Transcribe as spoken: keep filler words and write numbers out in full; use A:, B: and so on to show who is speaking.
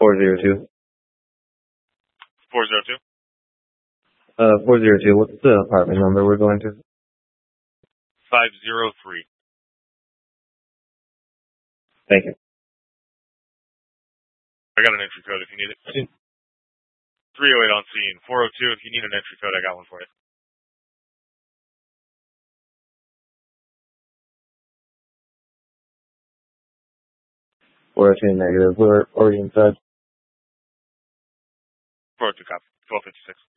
A: four zero two.
B: four zero two?
A: Uh, four zero two. What's the apartment number we're going to?
B: five zero three.
A: Thank you.
B: I got an entry code if you need it. three oh eight on scene. four oh two, if you need an entry code, I got one for you.
A: four oh two negative. We're already inside.
B: four oh two copy. twelve fifty-six.